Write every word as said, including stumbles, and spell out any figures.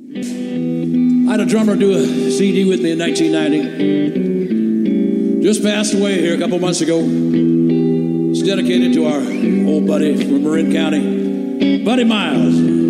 I had a drummer do a C D with me in nineteen ninety. Just passed away here a couple months ago. It's dedicated to our old buddy from Marin County, Buddy Miles.